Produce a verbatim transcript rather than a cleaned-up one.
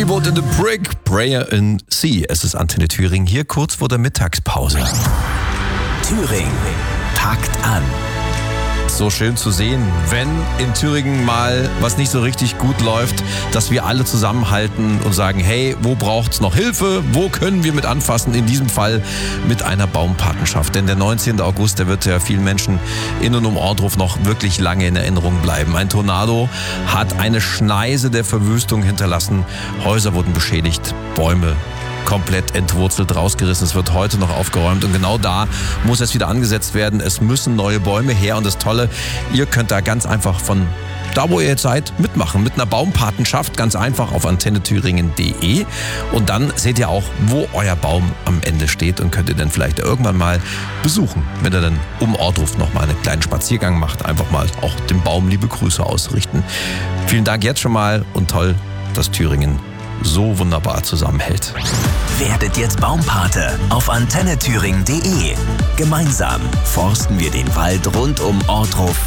Bollywood in the Brick, Prayer in Sea. Es ist Antenne Thüringen hier kurz vor der Mittagspause. Thüringen packt an. So schön zu sehen, wenn in Thüringen mal was nicht so richtig gut läuft, dass wir alle zusammenhalten und sagen, hey, wo braucht's noch Hilfe? Wo können wir mit anfassen? In diesem Fall mit einer Baumpatenschaft. Denn der neunzehnten August, der wird ja vielen Menschen in und um Ohrdruf noch wirklich lange in Erinnerung bleiben. Ein Tornado hat eine Schneise der Verwüstung hinterlassen. Häuser wurden beschädigt, Bäume komplett entwurzelt, rausgerissen. Es wird heute noch aufgeräumt und genau da muss es wieder angesetzt werden. Es müssen neue Bäume her und das Tolle, ihr könnt da ganz einfach von da, wo ihr jetzt seid, mitmachen. Mit einer Baumpatenschaft, ganz einfach auf antenne thüringen punkt de und dann seht ihr auch, wo euer Baum am Ende steht und könnt ihr dann vielleicht irgendwann mal besuchen, wenn ihr dann um Ohrdruf noch mal einen kleinen Spaziergang macht. Einfach mal auch dem Baum liebe Grüße ausrichten. Vielen Dank jetzt schon mal und toll, dass Thüringen so wunderbar zusammenhält. Werdet jetzt Baumpate auf antenne thüringen punkt de. Gemeinsam forsten wir den Wald rund um Ohrdruf